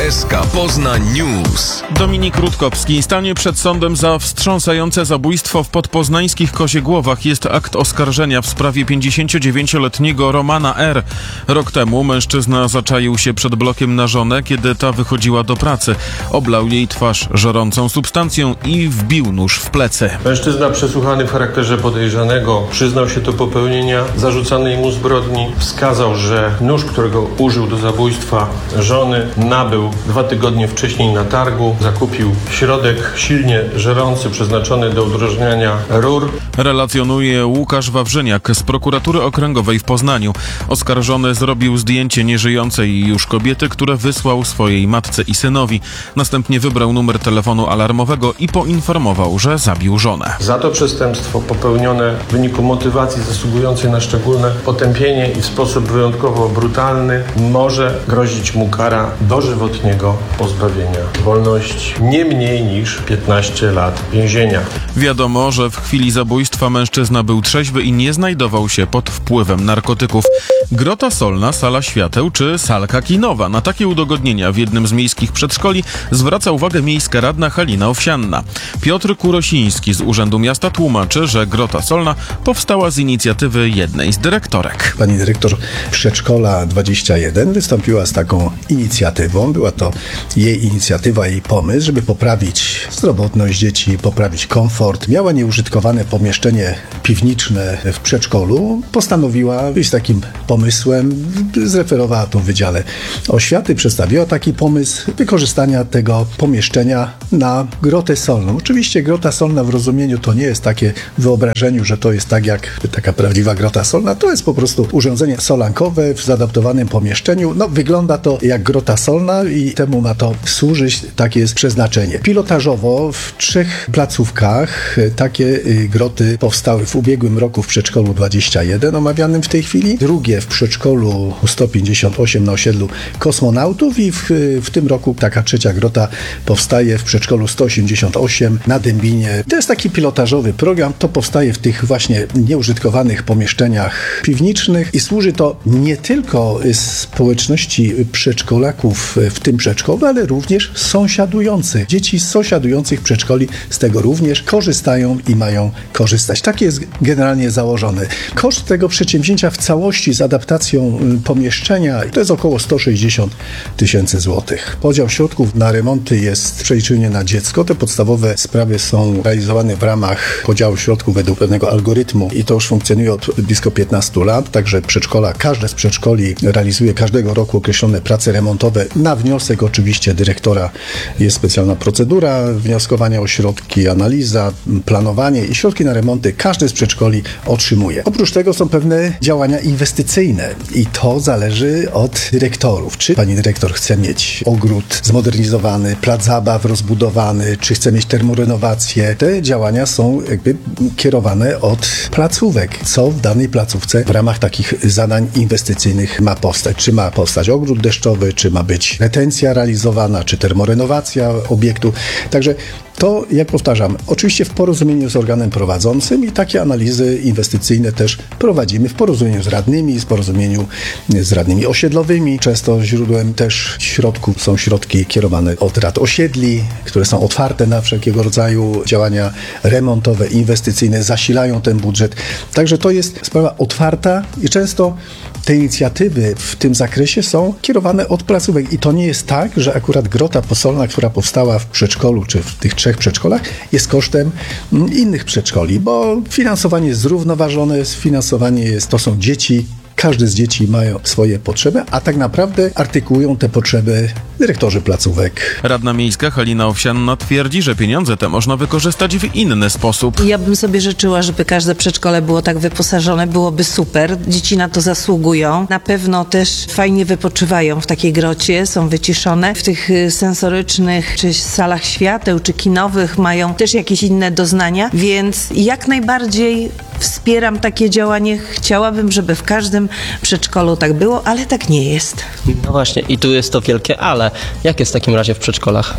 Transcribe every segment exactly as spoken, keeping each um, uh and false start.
S K Poznań News. Dominik Rutkowski stanie przed sądem za wstrząsające zabójstwo w podpoznańskich Koziegłowach. Jest akt oskarżenia w sprawie pięćdziesięciodziewięcioletniego Romana R. Rok temu mężczyzna zaczaił się przed blokiem na żonę, kiedy ta wychodziła do pracy. Oblał jej twarz żarącą substancją i wbił nóż w plecy. Mężczyzna przesłuchany w charakterze podejrzanego przyznał się do popełnienia zarzucanej mu zbrodni. Wskazał, że nóż, którego użył do zabójstwa żony, nabył dwa tygodnie wcześniej na targu. Zakupił środek silnie żerący przeznaczony do udrożniania rur. Relacjonuje Łukasz Wawrzyniak z prokuratury okręgowej w Poznaniu. Oskarżony zrobił zdjęcie nieżyjącej już kobiety, które wysłał swojej matce i synowi. Następnie wybrał numer telefonu alarmowego i poinformował, że zabił żonę. Za to przestępstwo popełnione w wyniku motywacji zasługującej na szczególne potępienie i w sposób wyjątkowo brutalny może grozić mu kara dożywotniego pozbawienia wolności nie mniej niż piętnaście lat więzienia. Wiadomo, że w chwili zabójstwa mężczyzna był trzeźwy i nie znajdował się pod wpływem narkotyków. Grota solna, sala świateł czy salka kinowa. Na takie udogodnienia w jednym z miejskich przedszkoli zwraca uwagę miejska radna Halina Owsianna. Piotr Kurosiński z Urzędu Miasta tłumaczy, że grota solna powstała z inicjatywy jednej z dyrektorek. Pani dyrektor przedszkola dwadzieścia jeden wystąpiła z taką inicjatywą. Była to jej inicjatywa, jej pomysł, żeby poprawić zdrowotność dzieci, poprawić komfort. Miała nieużytkowane pomieszczenie piwniczne w przedszkolu. Postanowiła wyjść z takim pomysłem, zreferowała to w Wydziale Oświaty, przedstawiła taki pomysł wykorzystania tego pomieszczenia na grotę solną. Oczywiście grota solna w rozumieniu to nie jest takie w wyobrażeniu, że to jest tak jak taka prawdziwa grota solna. To jest po prostu urządzenie solankowe w zaadaptowanym pomieszczeniu. No, wygląda to jak grota solna i temu ma to służyć. Takie jest przeznaczenie. Pilotażowo w trzech placówkach takie groty powstały w ubiegłym roku w przedszkolu dwadzieścia jeden, omawianym w tej chwili. Drugie w przedszkolu sto pięćdziesiąt osiem na osiedlu Kosmonautów i w, w tym roku taka trzecia grota powstaje w przedszkolu sto osiemdziesiąt osiem na Dębinie. To jest taki pilotażowy program. To powstaje w tych właśnie nieużytkowanych pomieszczeniach piwniczych i służy to nie tylko społeczności przedszkolaków w tym przedszkolu, ale również sąsiadujących. Dzieci z sąsiadujących przedszkoli z tego również korzystają i mają korzystać. Tak jest generalnie założone. Koszt tego przedsięwzięcia w całości z adaptacją pomieszczenia to jest około sto sześćdziesiąt tysięcy złotych. Podział środków na remonty jest w przeliczeniu na dziecko. Te podstawowe sprawy są realizowane w ramach podziału środków według pewnego algorytmu i to już funkcjonuje od blisko piętnastu lat, także przedszkola, każde z przedszkoli realizuje każdego roku określone prace remontowe. Na wniosek oczywiście dyrektora jest specjalna procedura wnioskowania o środki, analiza, planowanie i środki na remonty każde z przedszkoli otrzymuje. Oprócz tego są pewne działania inwestycyjne i to zależy od dyrektorów. Czy pani dyrektor chce mieć ogród zmodernizowany, plac zabaw rozbudowany, czy chce mieć termorenowację. Te działania są jakby kierowane od placówek, co w danej placówce w ramach takich zadań inwestycyjnych ma powstać. Czy ma powstać ogród deszczowy, czy ma być retencja realizowana, czy termorenowacja obiektu. Także to, jak powtarzam, oczywiście w porozumieniu z organem prowadzącym i takie analizy inwestycyjne też prowadzimy w porozumieniu z radnymi, w porozumieniu z radnymi osiedlowymi. Często źródłem też środków są środki kierowane od rad osiedli, które są otwarte na wszelkiego rodzaju działania remontowe, inwestycyjne, zasilają ten budżet. Także to jest sprawa otwarta i często te inicjatywy w tym zakresie są kierowane od placówek i to nie jest tak, że akurat grota posolna, która powstała w przedszkolu czy w tych trzech przedszkolach jest kosztem innych przedszkoli, bo finansowanie jest zrównoważone, finansowanie jest, to są dzieci, każde z dzieci mają swoje potrzeby, a tak naprawdę artykułują te potrzeby dyrektorzy placówek. Radna miejska Halina Owsianna twierdzi, że pieniądze te można wykorzystać w inny sposób. Ja bym sobie życzyła, żeby każde przedszkole było tak wyposażone, byłoby super. Dzieci na to zasługują. Na pewno też fajnie wypoczywają w takiej grocie, są wyciszone. W tych sensorycznych, czy salach świateł, czy kinowych mają też jakieś inne doznania, więc jak najbardziej wspieram takie działanie. Chciałabym, żeby w każdym przedszkolu tak było, ale tak nie jest. No właśnie, i tu jest to wielkie ale. Jak jest w takim razie w przedszkolach? W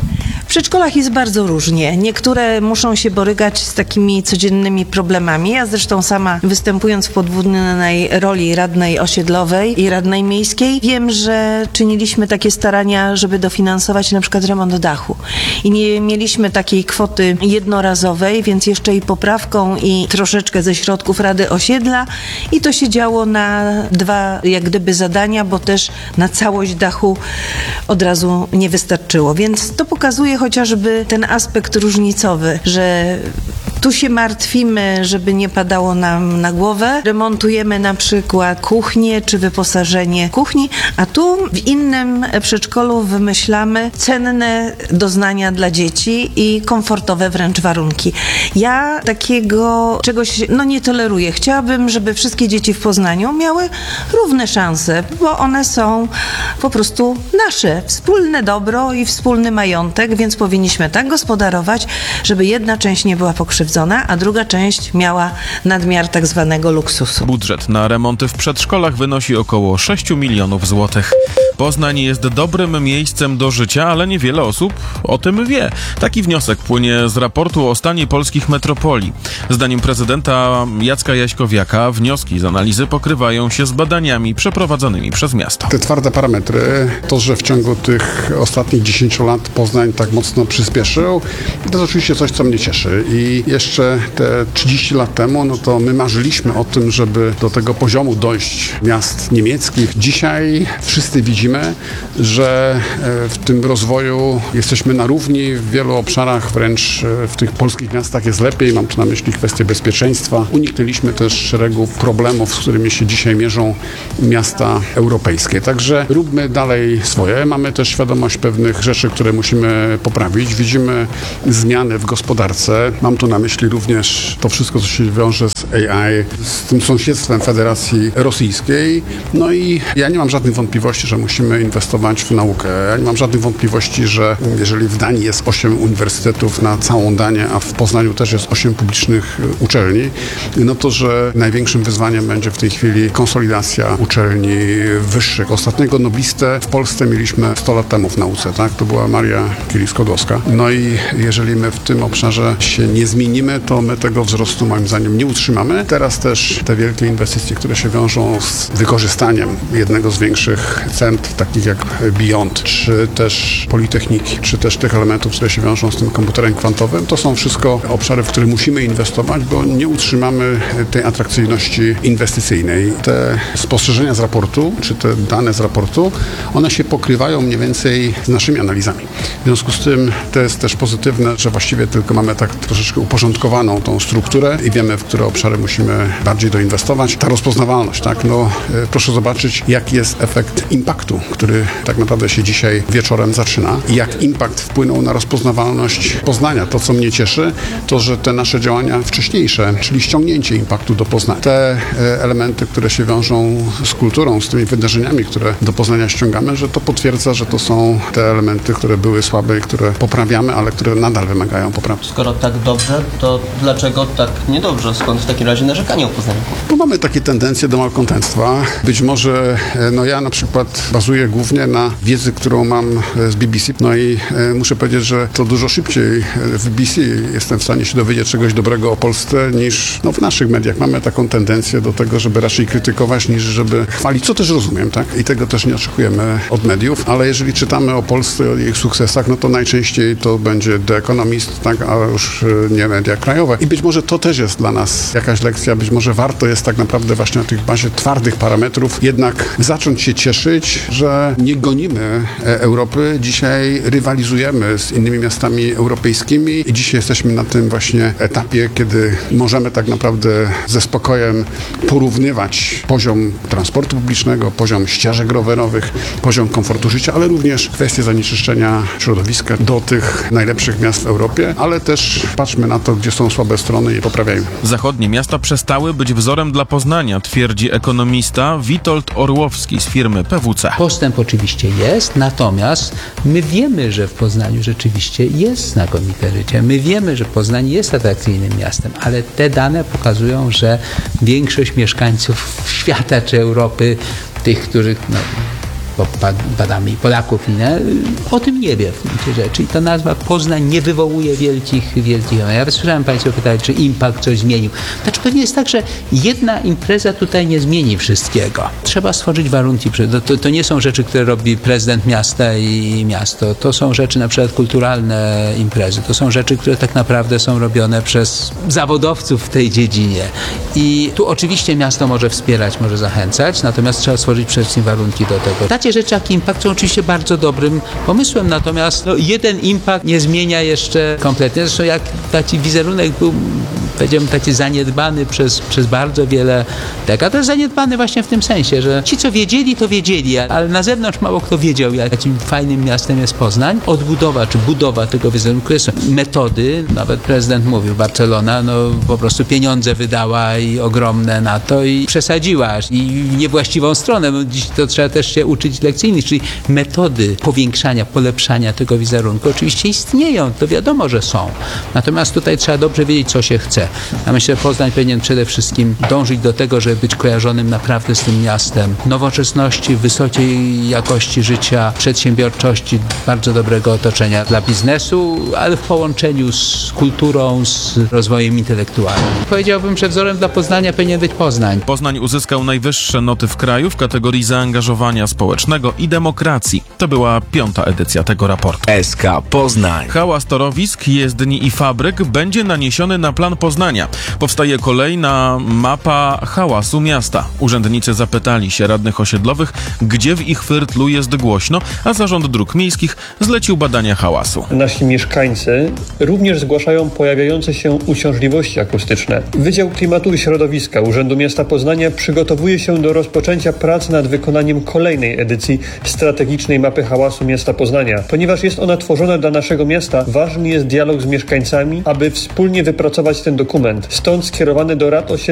przedszkolach jest bardzo różnie. Niektóre muszą się borykać z takimi codziennymi problemami. Ja zresztą sama występując w podwójnej roli radnej osiedlowej i radnej miejskiej, wiem, że czyniliśmy takie starania, żeby dofinansować na przykład remont dachu. I nie mieliśmy takiej kwoty jednorazowej, więc jeszcze i poprawką i troszeczkę ze środków Rady Osiedla i to się działo na dwa jak gdyby zadania, bo też na całość dachu od razu nie wystarczyło. Więc to pokazuje chociażby ten aspekt różnicowy, że tu się martwimy, żeby nie padało nam na głowę. Remontujemy na przykład kuchnię czy wyposażenie kuchni, a tu w innym przedszkolu wymyślamy cenne doznania dla dzieci i komfortowe wręcz warunki. Ja takiego czegoś no nie toleruję. Chciałabym, żeby wszystkie dzieci w Poznaniu miały równe szanse, bo one są po prostu nasze. Wspólne dobro i wspólny majątek, więc powinniśmy tak gospodarować, żeby jedna część nie była pokrzywdzona, a druga część miała nadmiar tak zwanego luksusu. Budżet na remonty w przedszkolach wynosi około sześć milionów złotych. Poznań jest dobrym miejscem do życia, ale niewiele osób o tym wie. Taki wniosek płynie z raportu o stanie polskich metropolii. Zdaniem prezydenta Jacka Jaśkowiaka wnioski z analizy pokrywają się z badaniami przeprowadzonymi przez miasto. Te twarde parametry, to, że w ciągu tych ostatnich dziesięciu lat Poznań tak mocno przyspieszył, to jest oczywiście coś, co mnie cieszy. I jeszcze te trzydzieści lat temu, no to my marzyliśmy o tym, żeby do tego poziomu dojść miast niemieckich. Dzisiaj wszyscy widzimy, że w tym rozwoju jesteśmy na równi. W wielu obszarach wręcz w tych polskich miastach jest lepiej. Mam tu na myśli kwestię bezpieczeństwa. Uniknęliśmy też szeregu problemów, z którymi się dzisiaj mierzą miasta europejskie. Także róbmy dalej swoje. Mamy też świadomość pewnych rzeczy, które musimy poprawić. Widzimy zmiany w gospodarce. Mam tu na myśli również to wszystko, co się wiąże z A I, z tym sąsiedztwem Federacji Rosyjskiej. No i ja nie mam żadnych wątpliwości, że musimy inwestować w naukę. Ja nie mam żadnych wątpliwości, że jeżeli w Danii jest osiem uniwersytetów na całą Danię, a w Poznaniu też jest osiem publicznych uczelni, no to, że największym wyzwaniem będzie w tej chwili konsolidacja uczelni wyższych. Ostatniego noblistę w Polsce mieliśmy sto lat temu w nauce, tak? To była Maria Curie-Skłodowska. No i jeżeli my w tym obszarze się nie zmienimy, to my tego wzrostu moim zdaniem nie utrzymamy. Teraz też te wielkie inwestycje, które się wiążą z wykorzystaniem jednego z większych centr, takich jak Beyond, czy też Politechniki, czy też tych elementów, które się wiążą z tym komputerem kwantowym, to są wszystko obszary, w które musimy inwestować, bo nie utrzymamy tej atrakcyjności inwestycyjnej. Te spostrzeżenia z raportu, czy te dane z raportu, one się pokrywają mniej więcej z naszymi analizami. W związku z tym to jest też pozytywne, że właściwie tylko mamy tak troszeczkę uporządkowaną tą strukturę i wiemy, w które obszary musimy bardziej doinwestować. Ta rozpoznawalność, tak, no proszę zobaczyć, jaki jest efekt impaktu, który tak naprawdę się dzisiaj wieczorem zaczyna i jak impact wpłynął na rozpoznawalność Poznania. To, co mnie cieszy, to, że te nasze działania wcześniejsze, czyli ściągnięcie impaktu do Poznania, te elementy, które się wiążą z kulturą, z tymi wydarzeniami, które do Poznania ściągamy, że to potwierdza, że to są te elementy, które były słabe i które poprawiamy, ale które nadal wymagają poprawy. Skoro tak dobrze, to dlaczego tak niedobrze? Skąd w takim razie narzekanie o Poznaniu? Bo mamy takie tendencje do malkontentstwa. Być może, no ja na przykład bazuję głównie na wiedzy, którą mam z B B C. No i e, muszę powiedzieć, że to dużo szybciej w B B C jestem w stanie się dowiedzieć czegoś dobrego o Polsce niż no, w naszych mediach. Mamy taką tendencję do tego, żeby raczej krytykować niż żeby chwalić, co też rozumiem, tak? I tego też nie oczekujemy od mediów, ale jeżeli czytamy o Polsce, o jej sukcesach, no to najczęściej to będzie The Economist, tak? A już nie media krajowe. I być może to też jest dla nas jakaś lekcja, być może warto jest tak naprawdę właśnie na tych bazie twardych parametrów jednak zacząć się cieszyć, że nie gonimy Europy. Dzisiaj rywalizujemy z innymi miastami europejskimi i dzisiaj jesteśmy na tym właśnie etapie, kiedy możemy tak naprawdę ze spokojem porównywać poziom transportu publicznego, poziom ścieżek rowerowych, poziom komfortu życia, ale również kwestie zanieczyszczenia środowiska do tych najlepszych miast w Europie, ale też patrzmy na to, gdzie są słabe strony i poprawiajmy. Zachodnie miasta przestały być wzorem dla Poznania, twierdzi ekonomista Witold Orłowski z firmy P W C. Postęp oczywiście jest, natomiast my wiemy, że w Poznaniu rzeczywiście jest znakomite życie. My wiemy, że Poznań jest atrakcyjnym miastem, ale te dane pokazują, że większość mieszkańców świata czy Europy, tych, których no, bo badamy i Polaków, i nie, o tym nie wie w gruncie rzeczy. I ta nazwa Poznań nie wywołuje wielkich, wielkich... Ja słyszałem, Państwo pytać, czy Impact coś zmienił. Znaczy pewnie jest tak, że jedna impreza tutaj nie zmieni wszystkiego. Trzeba stworzyć warunki. To, to nie są rzeczy, które robi prezydent miasta i miasto. To są rzeczy na przykład kulturalne imprezy. To są rzeczy, które tak naprawdę są robione przez zawodowców w tej dziedzinie. I tu oczywiście miasto może wspierać, może zachęcać, natomiast trzeba stworzyć przede wszystkim warunki do tego. Takie rzeczy jak Impact są oczywiście bardzo dobrym pomysłem, natomiast no, jeden Impact nie zmienia jeszcze kompletnie. Zresztą jak taki wizerunek był, powiedziałbym, taki zaniedbany przez, przez bardzo wiele dekad, to jest zaniedbany właśnie w tym sensie, że ci, co wiedzieli, to wiedzieli, ale na zewnątrz mało kto wiedział, jakim fajnym miastem jest Poznań. Odbudowa czy budowa tego wizerunku jest metody, nawet prezydent mówił, Barcelona, no po prostu pieniądze wydała i ogromne na to i przesadziła i w niewłaściwą stronę. No, dziś to trzeba też się uczyć lekcyjnych, czyli metody powiększania, polepszania tego wizerunku oczywiście istnieją, to wiadomo, że są. Natomiast tutaj trzeba dobrze wiedzieć, co się chce. Ja myślę, że Poznań powinien przede wszystkim dążyć do tego, żeby być kojarzonym naprawdę z tym miastem nowoczesności, wysokiej jakości życia, przedsiębiorczości, bardzo dobrego otoczenia dla biznesu, ale w połączeniu z kulturą, z rozwojem intelektualnym. Powiedziałbym, że wzorem dla Poznania powinien być Poznań. Poznań uzyskał najwyższe noty w kraju w kategorii zaangażowania społecznego i demokracji. To była piąta edycja tego raportu. S K Poznań. Hałas torowisk, jezdni i fabryk będzie naniesiony na plan Poznania. Powstaje kolejna mapa hałasu miasta. Urzędnicy zapytali się radnych osiedlowych, gdzie w ich Firtlu jest głośno, a Zarząd Dróg Miejskich zlecił badania hałasu. Nasi mieszkańcy również zgłaszają pojawiające się uciążliwości akustyczne. Wydział Klimatu i Środowiska Urzędu Miasta Poznania przygotowuje się do rozpoczęcia prac nad wykonaniem kolejnej edycji strategicznej mapy hałasu miasta Poznania. Ponieważ jest ona tworzona dla naszego miasta, ważny jest dialog z mieszkańcami, aby wspólnie wypracować ten dokument. Stąd skierowany do rad osiedlowych